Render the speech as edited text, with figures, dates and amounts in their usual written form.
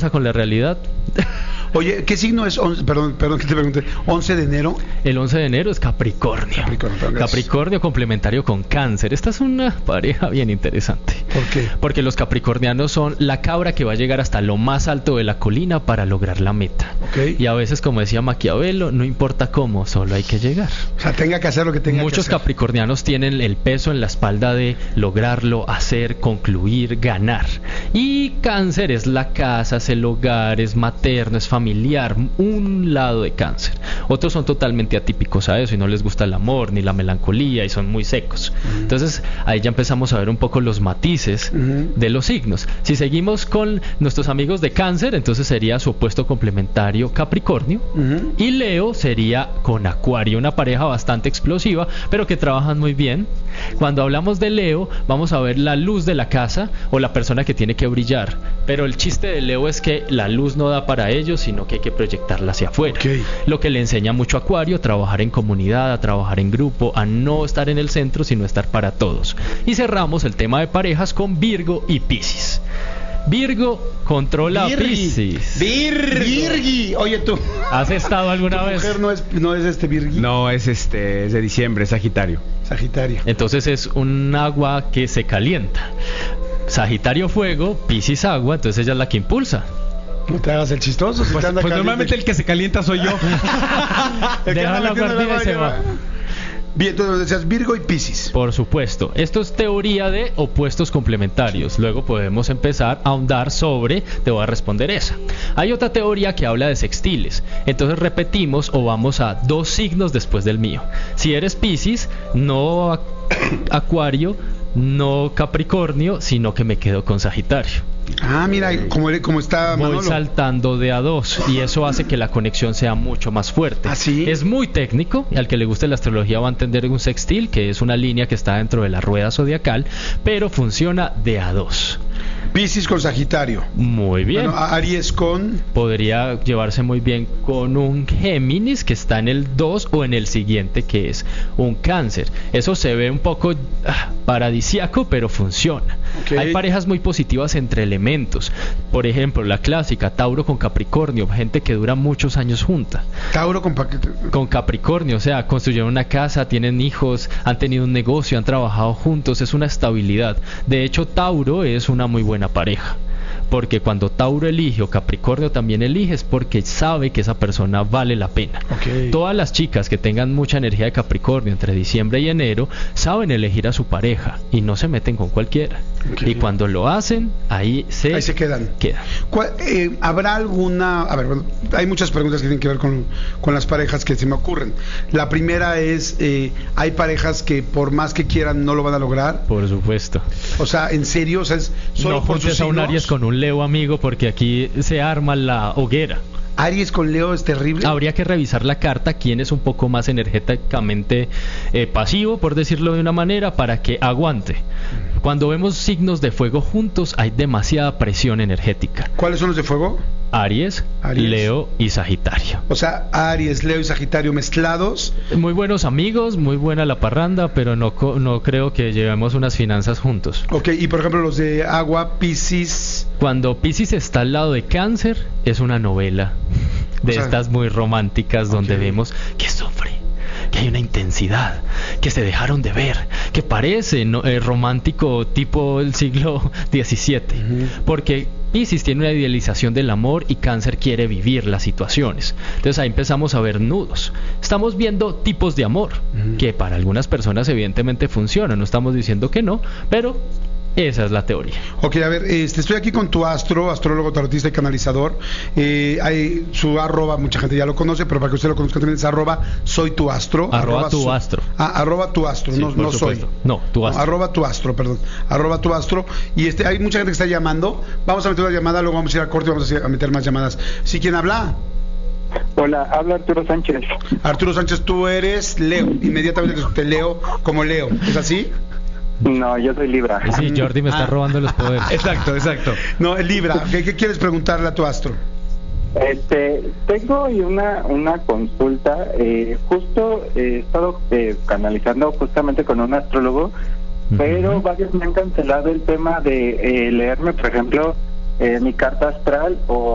con la realidad. Oye, ¿qué signo es? Perdón que te pregunte. 11 de enero. El 11 de enero es Capricornio. Capricornio complementario con Cáncer. Esta es una pareja bien interesante. ¿Por qué? Porque los capricornianos son la cabra que va a llegar hasta lo más alto de la colina para lograr la meta. Okay. Y a veces, como decía Maquiavelo, no importa cómo, solo hay que llegar. O sea, tenga que hacer lo que tenga que hacer. Muchos capricornianos tienen el peso en la espalda de lograrlo, hacer, concluir, ganar. Y Cáncer es la casa, es el hogar, es materno, es familiar, un lado de Cáncer. Otros son totalmente atípicos a eso y no les gusta el amor ni la melancolía y son muy secos. Entonces ahí ya empezamos a ver un poco los matices de los signos. Si seguimos con nuestros amigos de Cáncer, entonces sería su opuesto complementario Capricornio, y Leo sería con Acuario, una pareja bastante explosiva pero que trabajan muy bien. Cuando hablamos de Leo, vamos a ver la luz de la casa o la persona que tiene que brillar, pero el chiste de Leo es que la luz no da para ellos, sino que hay que proyectarla hacia afuera. Lo que le enseña mucho a Acuario: trabajar en comunidad, a trabajar en grupo, a no estar en el centro, sino estar para todos. Y cerramos el tema de parejas con Virgo y Piscis. Virgo controla a Piscis. Virgi. Oye, tú. ¿Has estado alguna vez? ¿Tu mujer no es Virgi? No, es es de diciembre, Sagitario. Entonces es un agua que se calienta. Sagitario fuego, Piscis agua, entonces ella es la que impulsa. No te hagas el chistoso. Si Pues normalmente el que se calienta soy yo. Deja la guardia y se va. Bien, entonces decías Virgo y Piscis. Por supuesto. Esto es teoría de opuestos complementarios. Luego podemos empezar a ahondar sobre, te voy a responder esa. Hay otra teoría que habla de sextiles. Entonces repetimos o vamos a 2 signos después del mío. Si eres Piscis, no Acuario, no Capricornio, sino que me quedo con Sagitario. Ah, mira, como está Manolo. Voy saltando de a 2 y eso hace que la conexión sea mucho más fuerte. ¿Ah, sí? Es muy técnico, y al que le guste la astrología va a entender un sextil, que es una línea que está dentro de la rueda zodiacal, pero funciona de a 2. Piscis con Sagitario. Muy bien. Bueno, Aries con... Podría llevarse muy bien con un Géminis que está en el 2 o en el siguiente, que es un Cáncer. Eso se ve un poco paradisíaco, pero funciona. Okay. Hay parejas muy positivas entre elementos. Por ejemplo, la clásica Tauro con Capricornio, gente que dura muchos años junta. Tauro con Capricornio, o sea, construyeron una casa, tienen hijos, han tenido un negocio, han trabajado juntos, es una estabilidad. De hecho, Tauro es una muy buena pareja, porque cuando Tauro elige o Capricornio también elige, es porque sabe que esa persona vale la pena. Todas las chicas que tengan mucha energía de Capricornio entre diciembre y enero saben elegir a su pareja y no se meten con cualquiera. Y cuando lo hacen, ahí se quedan. ¿Habrá alguna... A ver, bueno, hay muchas preguntas que tienen que ver con las parejas que se me ocurren. La primera es, ¿hay parejas que por más que quieran no lo van a lograr? Por supuesto. O sea, ¿en serio? O sea, ¿es solo no por sus signos? A un Aries con un Leo, amigo, porque aquí se arma la hoguera. Aries con Leo es terrible. Habría que revisar la carta, quién es un poco más energéticamente pasivo, por decirlo de una manera, para que aguante. Cuando vemos signos de fuego juntos, hay demasiada presión energética. ¿Cuáles son los de fuego? Aries, Leo y Sagitario. O sea, Aries, Leo y Sagitario mezclados. Muy buenos amigos, muy buena la parranda, pero no creo que llevemos unas finanzas juntos. Ok, y por ejemplo los de agua, Piscis. Cuando Piscis está al lado de Cáncer, es una novela de estas muy románticas donde vemos que sufre, que hay una intensidad, que se dejaron de ver, que parece romántico tipo el siglo XVII, porque Piscis tiene una idealización del amor y Cáncer quiere vivir las situaciones. Entonces ahí empezamos a ver nudos. Estamos viendo tipos de amor que para algunas personas evidentemente funcionan, no estamos diciendo que no, pero esa es la teoría. Ok, a ver, estoy aquí con tu astrólogo, tarotista y canalizador. Hay su arroba, mucha gente ya lo conoce, pero para que usted lo conozca también es @soy tu astro. Arroba tu astro, sí, no soy. No, tu astro. Arroba tu astro, perdón. Arroba tu astro. Y hay mucha gente que está llamando. Vamos a meter una llamada, luego vamos a ir a corte y vamos a meter más llamadas. ¿Sí, quién habla? Hola, habla Arturo Sánchez. Arturo Sánchez, tú eres Leo. Inmediatamente te leo como Leo. ¿Es así? No, yo soy Libra. Sí, Jordi me está robando los poderes. Exacto. No, es Libra. ¿Qué quieres preguntarle a tu astro? Tengo una consulta. Justo he estado canalizando justamente con un astrólogo, pero varios me han cancelado el tema de leerme, por ejemplo, mi carta astral o